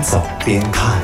走边看。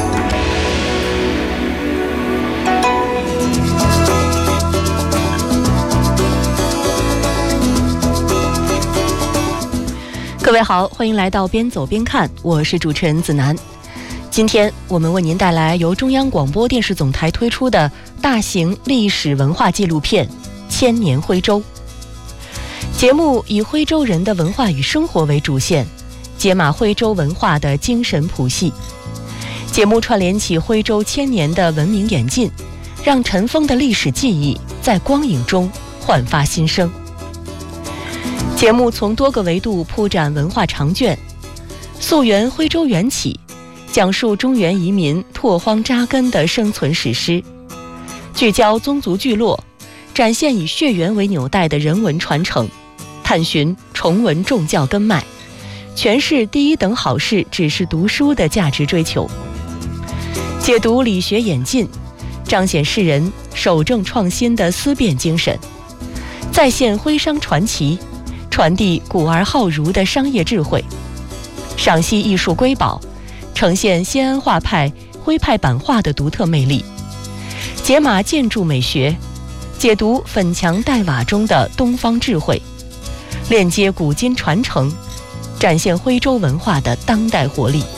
各位好，欢迎来到边走边看，我是主持人子楠。今天我们为您带来由中央广播电视总台推出的大型历史文化纪录片《千年徽州》。节目以徽州人的文化与生活为主线，解码徽州文化的精神谱系。节目串联起徽州千年的文明演进，让尘封的历史记忆在光影中焕发新生。节目从多个维度铺展文化长卷，溯源徽州缘起，讲述中原移民拓荒扎根的生存史诗，聚焦宗族聚落，展现以血缘为纽带的人文传承，探寻崇文重教根脉，诠释第一等好事只是读书的价值追求，解读理学演进，彰显世人守正创新的思辨精神，再现徽商传奇，传递古而好儒的商业智慧，赏析艺术瑰宝，呈现西安画派、徽派版画的独特魅力，解码建筑美学，解读粉墙黛瓦中的东方智慧，链接古今传承，展现徽州文化的当代活力。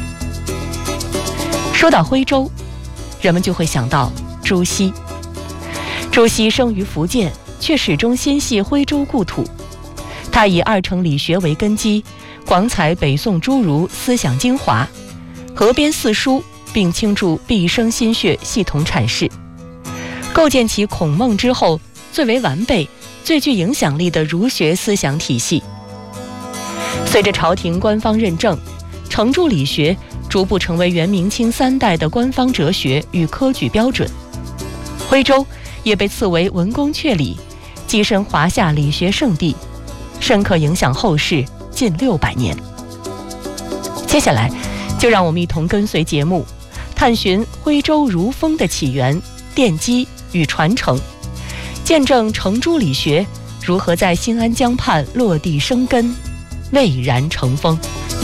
说到徽州，人们就会想到朱熹。朱熹生于福建，却始终心系徽州故土。他以二程理学为根基，广采北宋诸儒思想精华，合编四书，并倾注毕生心血系统阐释，构建起孔孟之后最为完备、最具影响力的儒学思想体系。随着朝廷官方认证，程朱理学逐步成为元明清三代的官方哲学与科举标准。徽州也被赐为文公阙里，跻身华夏理学圣地，深刻影响后世近600年。接下来就让我们一同跟随节目，探寻徽州儒风的起源、奠基与传承，见证程朱理学如何在新安江畔落地生根，蔚然成风。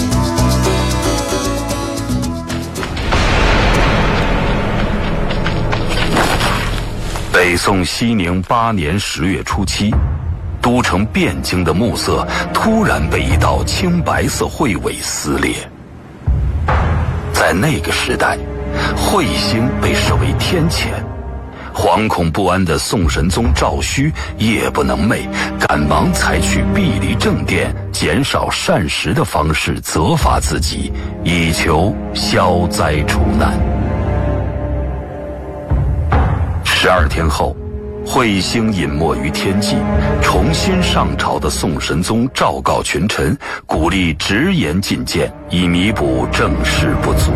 北宋熙宁8年10月初7，都城汴京的暮色突然被一道青白色彗尾撕裂。在那个时代，彗星被视为天谴，惶恐不安的宋神宗赵顼夜不能寐，赶忙采取避离正殿、减少膳食的方式责罚自己，以求消灾除难。12天后，彗星隐没于天际，重新上朝的宋神宗昭告群臣，鼓励直言进谏，以弥补政事不足。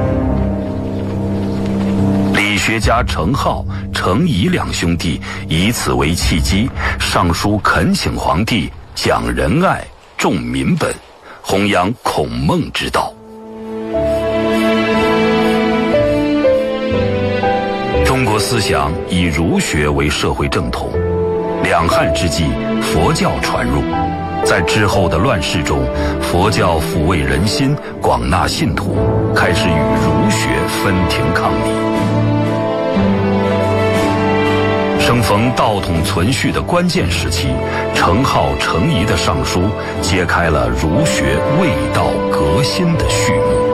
理学家程颢、程颐两兄弟以此为契机，上书恳请皇帝讲仁爱、重民本，弘扬孔孟之道。中国思想以儒学为社会正统，两汉之际，佛教传入，在之后的乱世中，佛教抚慰人心，广纳信徒，开始与儒学分庭抗礼。生逢道统存续的关键时期，程颢、程颐的上书揭开了儒学卫道革新的序幕。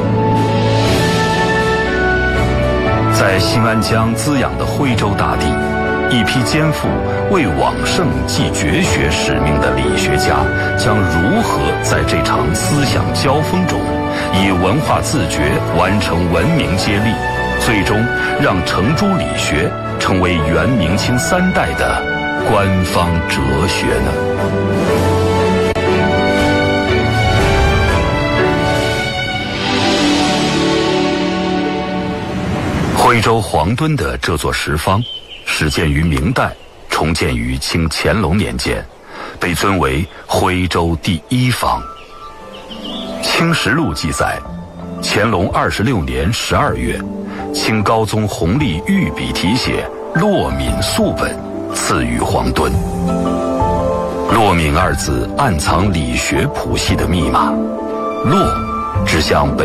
在新安江滋养的徽州大地，一批肩负为往圣继绝学使命的理学家，将如何在这场思想交锋中，以文化自觉完成文明接力，最终让程朱理学成为元明清三代的官方哲学呢？徽州黄墩的这座石坊，始建于明代，重建于清乾隆年间，被尊为徽州第一坊。《清实录》记载，乾隆26年12月，清高宗弘历御笔题写“洛敏素本”，赐予黄墩。洛敏二字暗藏理学谱系的密码，洛指向北